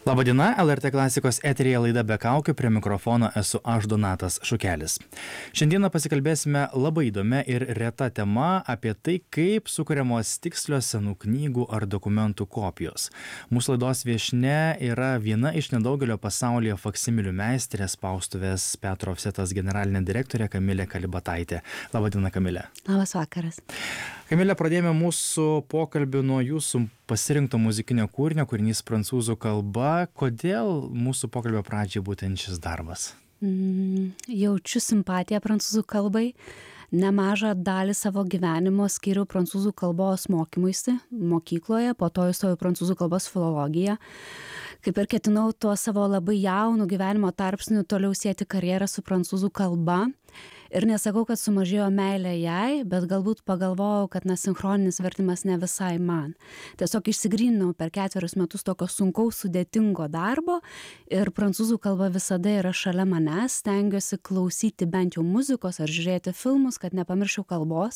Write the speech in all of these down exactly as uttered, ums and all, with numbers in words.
Labadiena, L R T klasikos eteryje laida Be kaukių, prie mikrofono esu aš Donatas Šukelis. Šiandieną pasikalbėsime labai įdomia ir reta tema apie tai, kaip sukuriamos tikslios senų knygų ar dokumentų kopijos. Mūsų laidos viešnia yra viena iš nedaugelio pasaulyje faksimilių meistrės spaustuvės Petro Ofsetas generalinė direktorė Kamilė Kalibataitė. Labadiena, Kamilė. Labas vakaras. Kamilė, pradėjome mūsų pokalbį nuo jūsų pasirinkto muzikinio kūrinio, kūrinys prancūzų kalba. Kodėl mūsų pokalbio pradžiai būtent šis darbas? Mm, jaučiu simpatiją prancūzų kalbai. Nemažą dalį savo gyvenimo skyriau prancūzų kalbos mokymuisi mokykloje, po to įstojau į prancūzų kalbos filologiją. Kaip ir ketinau tuo savo labai jaunų gyvenimo tarpsniu toliau sieti karjerą su prancūzų kalba. Ir nesakau, kad sumažėjo meilė jai, bet galbūt pagalvojau, kad na, sinchroninis vertimas ne visai man. Tiesiog išsigryninau per ketverius metus tokio sunkaus, sudėtingo darbo ir prancūzų kalba visada yra šalia manęs, stengiuosi klausyti bent jau muzikos ar žiūrėti filmus, kad nepamirščiau kalbos.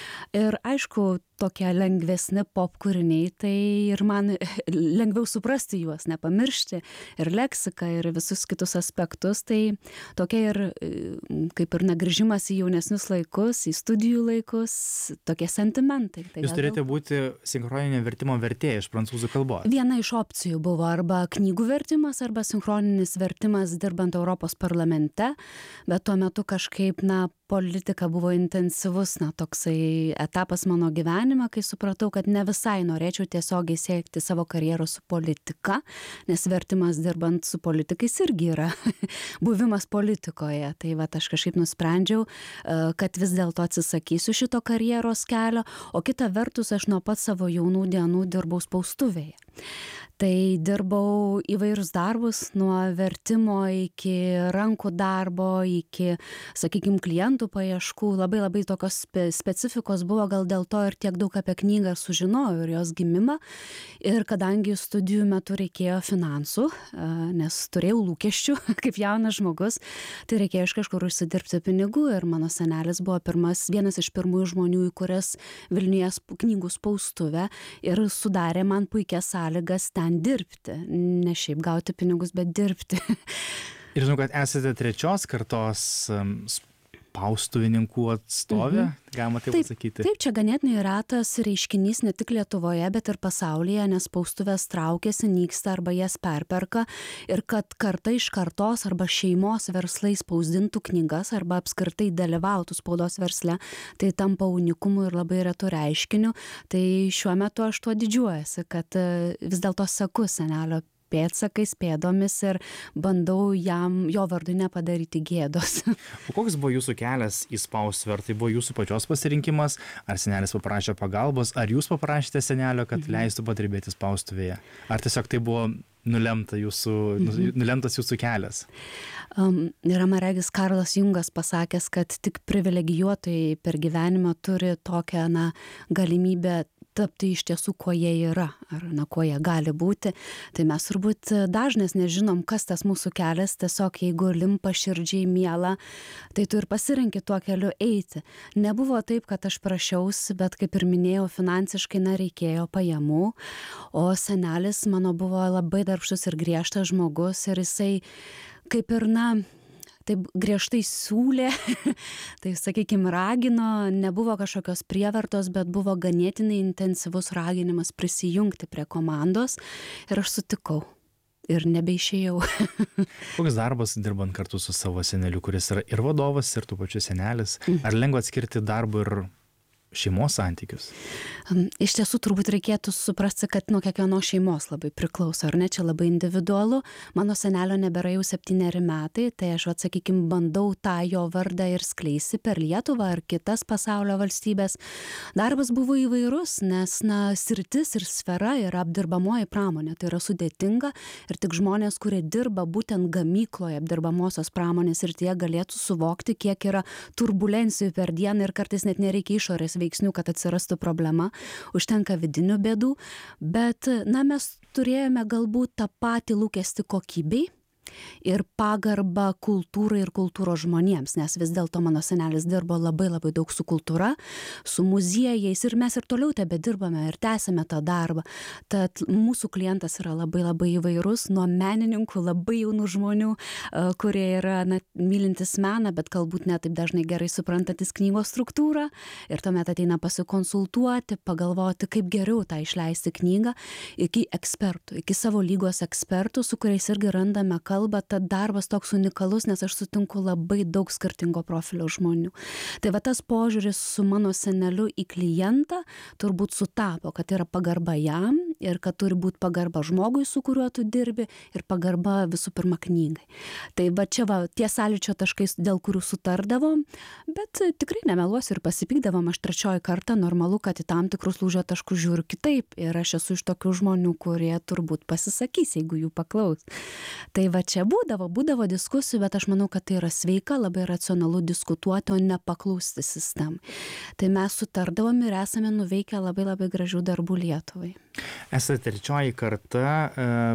Ir aišku, tokie lengvesni pop kūriniai, tai ir man lengviau suprasti juos, nepamiršti ir leksiką ir visus kitus aspektus. Tai tokia ir kaip ir nagrįžimas į jaunesnius laikus, į studijų laikus, tokie sentimentai. Tai Jūs turėjote būti sinchroninio vertimo vertėja iš prancūzų kalbos. Viena iš opcijų buvo arba knygų vertimas, arba sinchroninis vertimas dirbant Europos parlamente, bet tuo metu kažkaip, na, politika buvo intensyvus, na, toksai etapas mano gyvenime, kai supratau, kad ne visai norėčiau tiesiogiai siekti savo karjeros su politika, nes vertimas dirbant su politikais irgi yra buvimas politikoje. Tai va, aš kažkaip nusprendžiau, kad vis dėlto atsisakysiu šito karjeros kelio, o kita vertus aš nuo pat savo jaunų dienų dirbau spaustuvėje. Tai dirbau įvairius darbus, nuo vertimo iki rankų darbo, iki, sakykime, klientų paieškų. Labai labai tokios spe, specifikos buvo, gal dėl to ir tiek daug apie knygą sužinojau ir jos gimimą. Ir kadangi studijų metu reikėjo finansų, nes turėjau lūkesčių kaip jaunas žmogus, tai reikėjo iš kažkur užsidirbti pinigų ir mano senelis buvo pirmas, vienas iš pirmųjų žmonių, į kurias Vilniuje knygų spaustuvę ir sudarė man puikias sąlygas ten dirbti, ne šiaip gauti pinigus, bet dirbti. Ir žinau, kad esate trečios kartos spaustuvininkų atstovė, mhm. galima taip, taip sakyti. Taip, čia ganėtinai retas reiškinys ne tik Lietuvoje, bet ir pasaulyje, nes spaustuvės traukiasi, nyksta arba jas perperka ir kad karta iš kartos arba šeimos verslai spausdintų knygas arba apskritai dalyvautų spaudos versle, tai tampa unikumu ir labai retų reiškiniu. Tai šiuo metu aš tuo didžiuojasi, kad vis dėlto seku senelio pėdsakais, pėdomis ir bandau jam, jo vardui nepadaryti gėdos. O koks buvo jūsų kelias į spaustuvę? Ar tai buvo jūsų pačios pasirinkimas? Ar senelis paprašė pagalbos? Ar jūs paprašėte senelio, kad mhm. leistų padirbėti spaustuvėje? Ar tiesiog tai buvo nulemta jūsų, mhm. nulemtas jūsų kelias? Um, yra man regis Karlas Jungas pasakęs, kad tik privilegijuotojai per gyvenimą turi tokią na, galimybę tapti iš tiesų, kuo jie yra, ar na, kuo jie gali būti. Tai mes turbūt dažnas nežinom, kas tas mūsų kelias, tiesiog jeigu limpa širdžiai miela, tai tu ir pasirenki tuo keliu eiti. Nebuvo taip, kad aš prašiausi, bet kaip ir minėjau, finansiškai na, reikėjo pajamų, o senelis mano buvo labai darbštus ir griežtas žmogus ir jisai kaip ir na, taip griežtai siūlė, tai sakykime ragino, nebuvo kažkokios prievartos, bet buvo ganėtinai intensyvus raginimas prisijungti prie komandos ir aš sutikau ir nebeišėjau. Koks darbas dirbant kartu su savo seneliu, kuris yra ir vadovas, ir tų pačių senelis? Ar lengva atskirti darbą ir šeimos santykius? Iš tiesų turbūt reikėtų suprasti, kad nuo kiekvienos šeimos labai priklauso, ar ne, čia labai individualu. Mano senelio nebėra jau septyneri metai, tai aš, atsakykime, bandau tą jo vardą ir skleisti per Lietuvą ar kitas pasaulio valstybės. Darbas buvo įvairus, nes, na, sritis ir sfera yra apdirbamoji pramonė, tai yra sudėtinga ir tik žmonės, kurie dirba būtent gamykloje apdirbamosios pramonės ir tie galėtų suvokti, kiek yra turbulencijų per dieną ir kartais net nereikia išorės veiksnių, kad atsirastų problema, užtenka vidinių bėdų, bet, na, mes turėjome galbūt tą patį lūkestį kokybei, ir pagarbą kultūrai ir kultūros žmonėms, nes vis dėlto mano senelis dirbo labai labai daug su kultūra, su muziejais ir mes ir toliau tebedirbame ir tęsiame tą darbą. Tad mūsų klientas yra labai labai įvairus, nuo menininkų, labai jaunų žmonių, kurie yra na, mylintis meną, bet galbūt ne taip dažnai gerai suprantantis knygos struktūrą ir tuomet ateina pasikonsultuoti, pagalvoti, kaip geriau tą išleisti knygą, iki ekspertų, iki savo lygos ekspertų, su kuriais irgi randame kalbą. Tad darbas toks unikalus, nes aš sutinku labai daug skirtingo profilio žmonių. Tai va tas požiūris su mano seneliu į klientą turbūt sutapo, kad yra pagarba jam ir kad turi būti pagarba žmogui, su kuriuo tu dirbi, ir pagarba visų pirma knygai. Tai va čia va tie sąlyčio taškai, dėl kurių sutardavom, bet tikrai nemeluosiu ir pasipykdavom. Aš trečioji kartą normalu, kad į tam tikrus lūžio taškus žiūriu kitaip ir aš esu iš tokių žmonių, kurie turbūt pasisakys, jeigu jų paklaus. Tai va čia būdavo, būdavo diskusijų, bet aš manau, kad tai yra sveika, labai racionalu diskutuoti, o ne paklausti sistemai. Tai mes sutardavom ir esame nuveikę labai labai gražių darbų Lietuvai. Esate trečioji karta,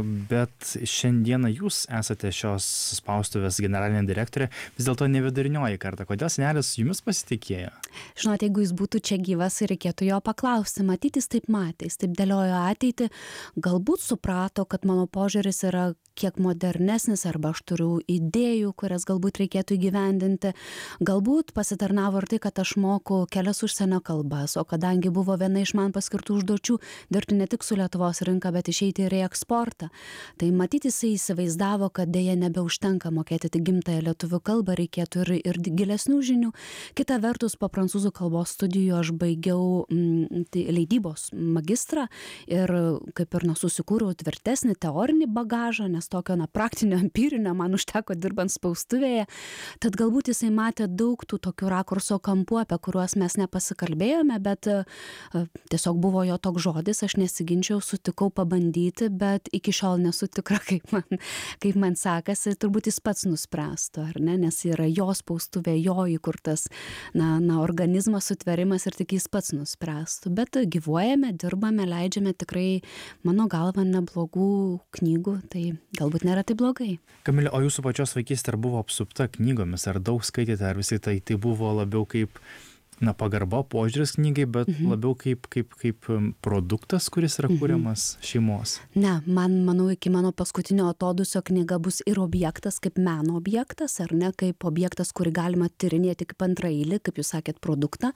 bet šiandieną jūs esate šios spaustuvės generalinė direktorė, vis dėlto ne vidurinioji karta. Kodėl senelis jumis pasitikėjo? Žinote, jeigu jis būtų čia gyvas, reikėtų jo paklausti. Matyti, jis taip matė, jis taip dėliojo ateitį, galbūt suprato, kad mano požiūris yra kiek modernesnis, arba aš turiu idėjų, kurias galbūt reikėtų įgyvendinti. Galbūt pasitarnavo ir tai, kad aš moku kelias užsienio kalbas, o kadangi buvo viena iš man paskirtų užduočių dirbti ne tik su Lietuvos rinka, bet išeiti ir į eksportą. Tai matyti, jisai įsivaizdavo, kad dėja nebeužtenka mokėti tik gimtąją lietuvių kalbą, reikėtų ir, ir gilesnių žinių. Kita vertus, po prancūzų kalbos studijų aš baigiau mm, tai leidybos magistrą ir kaip ir na, susikūriau tvirtesnį teorinį bagažą, nes tokio na, praktinio, empirinio man užteko dirbant spaustuvėje. Tad galbūt jisai matė daug tų tokių rakurso kampų, apie kuriuos mes nepasikalbėjome, bet uh, tiesiog buvo jo toks žodis, aš nesiginčiau, sutikau pabandyti, bet iki šiol nesu tikra, kaip man, kaip man sekasi, turbūt jis pats nuspręstų, ar ne, nes yra jo spaustuvė, jo įkurtas na, na, organizmas, sutverimas ir tik jis pats nuspręstų. Bet gyvuojame, dirbame, leidžiame tikrai, mano galva, neblogų knygų, tai galbūt nėra taip blogai. Kamilė, o jūsų pačios vaikystė ar buvo apsupta knygomis, ar daug skaitėte, ar visi tai, tai buvo labiau kaip na, pagarba, požiūris knygai, bet mhm. labiau kaip, kaip, kaip produktas, kuris yra kuriamas mhm. šeimos? Ne, man, manau, iki mano paskutinio atodūsio knyga bus ir objektas, kaip meno objektas, ar ne, kaip objektas, kurį galima tyrinėti kaip antraeilį, kaip jūs sakėt, produktą.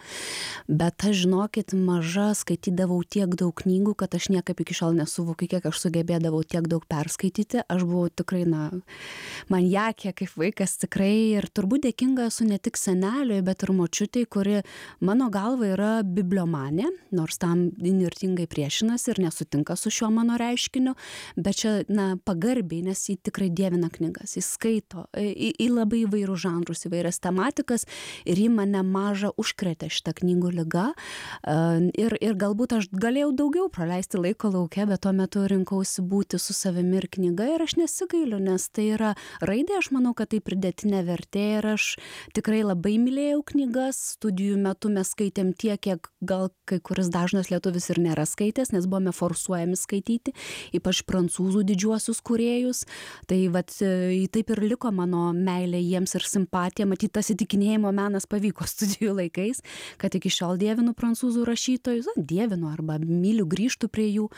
Bet aš, žinokit, maža skaitydavau tiek daug knygų, kad aš niekaip iki šiol nesuvokiu, kiek aš sugebėdavau tiek daug perskaityti. Aš buvau tikrai, na, maniakė kaip vaikas tikrai ir turbūt dėkinga esu ne tik seneliui, bet ir močiutei, kuri mano galva yra bibliomanė, nors tam įnirtingai priešinasi ir nesutinka su šiuo mano reiškiniu, bet čia, na, pagarbiai, nes jį tikrai dievina knygas, jis skaito į, į labai įvairių žanrus, įvairias tematikas ir jį mane mažą užkrėtė šitą knygų ligą ir, ir galbūt aš galėjau daugiau praleisti laiko lauke, bet tuo metu rinkausi būti su savimi ir knyga ir aš nesigailiu, nes tai yra raidė, aš manau, kad tai pridėtinė vertė ir aš tikrai labai mylėjau knygas, studijų metu mes skaitėm tiek, kiek gal kai kuris dažnas lietuvis ir nėra skaitęs, nes buvome forsuojami skaityti, ypač prancūzų didžiuosius kūrėjus. Tai vat, taip ir liko mano meilė jiems ir simpatija. Matyt, tas įtikinėjimo menas pavyko studijų laikais, kad iki šiol dievinu prancūzų rašytojus, dievinu arba myliu, grįžtu prie jų.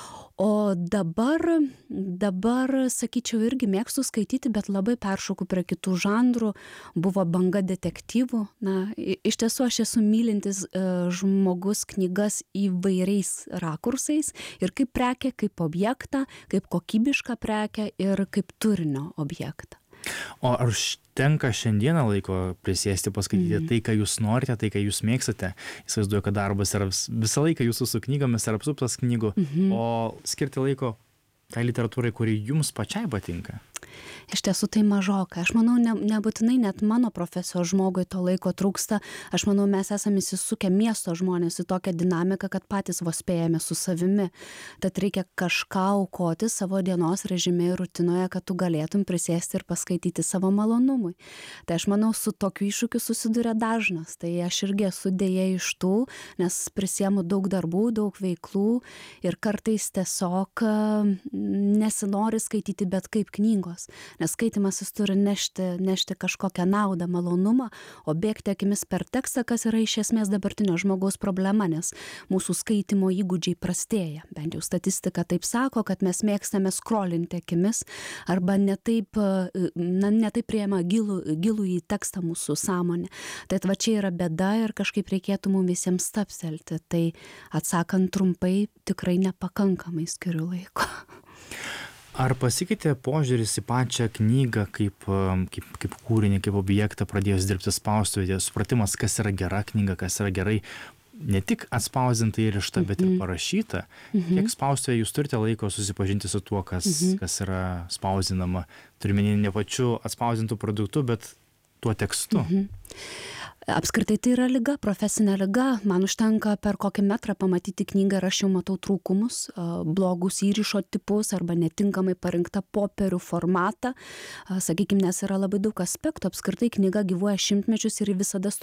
O dabar, dabar, sakyčiau, irgi mėgstu skaityti, bet labai peršoku prie kitų žanrų. Buvo banga detektyvų. Na, iš tiesų aš esu mylintis uh, žmogus knygas įvairiais rakursais ir kaip prekę, kaip objektą, kaip kokybišką prekę ir kaip turinio objektą. O ar užtenka šiandieną laiko prisėsti, paskaityti mm. tai, ką jūs norite, tai, ką jūs mėgstate? Įsivaizduoju, kad darbas yra visą laiką jūsų su knygomis ar apsuptas knygų, mm-hmm. o skirti laiko tai literatūrai, kuri jums pačiai patinka? Iš tiesų tai mažoka. Aš manau, ne, nebūtinai net mano profesijos žmogui to laiko trūksta. Aš manau, mes esame įsisukę miesto žmonės į tokią dinamiką, kad patys vos spėjame su savimi. Tad reikia kažką aukoti savo dienos režime ir rutinoje, kad tu galėtum prisėsti ir paskaityti savo malonumui. Tai aš manau, su tokiu iššūkiu susiduria dažnas. Tai aš irgi esu dėja iš tų, nes prisiemu daug darbų, daug veiklų ir kartais tiesiog nesinori skaityti bet kaip knygos. skaitimas, nes skaitimas jis turi nešti, nešti kažkokią naudą, malonumą, o bėgti akimis per tekstą, kas yra iš esmės dabartinio žmogaus problema, nes mūsų skaitimo įgūdžiai prastėja. Bent jau statistika taip sako, kad mes mėgstame skrolinti akimis arba netaip, na, netaip priema gilų, gilų į tekstą mūsų sąmonę. Tai va čia yra bėda ir kažkaip reikėtų mums visiems stapselti. Tai atsakant trumpai, tikrai nepakankamai skiriu laiko. Ar pasikeitė požiūris į pačią knygą kaip, kaip, kaip kūrinį, kaip objektą pradėjus dirbti spaustuvėje, supratimas, kas yra gera knyga, kas yra gerai ne tik atspausdinta ir išta, bet ir parašyta? Mhm. Kiek spaustuvėje jūs turite laiko susipažinti su tuo, kas, mhm. kas yra spausdinama? Turime ne pačiu atspausdintų produktų, bet tuo tekstu. Mhm. Apskritai tai yra liga, profesinė liga. Man užtenka per kokį metrą pamatyti knygą ir aš jau matau trūkumus, blogus įrišo tipus arba netinkamai parinktą popierių formatą. Sakykime, nes yra labai daug aspektų. Apskritai knyga gyvuoja šimtmečius ir visada